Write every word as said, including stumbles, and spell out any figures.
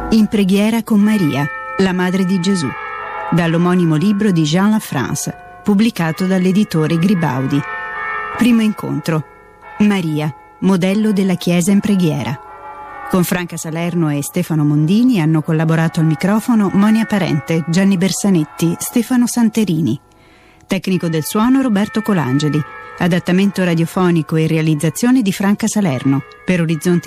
In preghiera con Maria, la madre di Gesù, dall'omonimo libro di Jean Lafrance, pubblicato dall'editore Gribaudi. Primo incontro. Maria, modello della Chiesa in preghiera. Con Franca Salerno e Stefano Mondini hanno collaborato al microfono Monia Parente, Gianni Bersanetti, Stefano Santerini. Tecnico del suono Roberto Colangeli. Adattamento radiofonico e realizzazione di Franca Salerno. Per Orizzonti